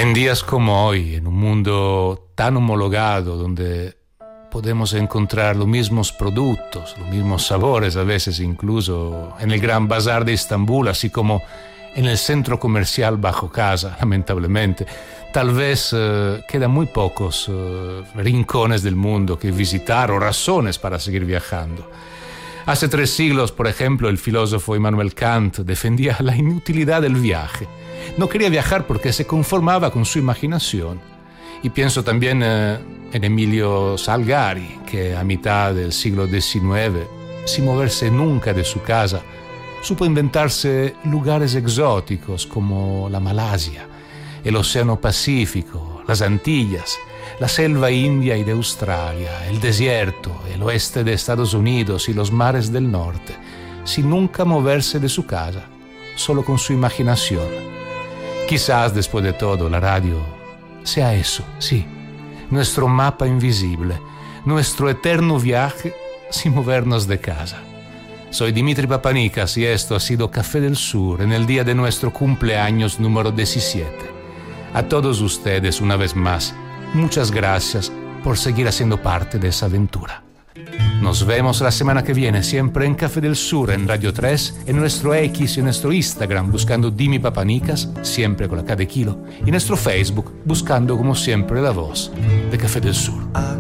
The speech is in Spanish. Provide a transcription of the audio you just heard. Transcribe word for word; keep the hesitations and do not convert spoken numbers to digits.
En días como hoy, en un mundo tan homologado, donde podemos encontrar los mismos productos, los mismos sabores, a veces incluso en el Gran Bazar de Estambul, así como en el centro comercial bajo casa, lamentablemente. Tal vez eh, quedan muy pocos eh, rincones del mundo que visitar o razones para seguir viajando. Hace tres siglos, por ejemplo, el filósofo Immanuel Kant defendía la inutilidad del viaje. No quería viajar porque se conformaba con su imaginación. Y pienso también eh, en Emilio Salgari, que a mitad del siglo diecinueve, sin moverse nunca de su casa, supo inventarse lugares exóticos como la Malasia, el Océano Pacífico, las Antillas, la selva india y de Australia, el desierto, el oeste de Estados Unidos y los mares del norte, sin nunca moverse de su casa, solo con su imaginación. Quizás, después de todo, la radio sea eso, sí, nuestro mapa invisible, nuestro eterno viaje sin movernos de casa. Soy Dimitri Papanikas y esto ha sido Café del Sur en el día de nuestro cumpleaños número diecisiete. A todos ustedes, una vez más, muchas gracias por seguir haciendo parte de esa aventura. Nos vemos la semana que viene, siempre en Café del Sur, en Radio tres, en nuestro X y en nuestro Instagram, buscando Dimi Papanikas, siempre con la K de kilo, y en nuestro Facebook, buscando como siempre la voz de Café del Sur.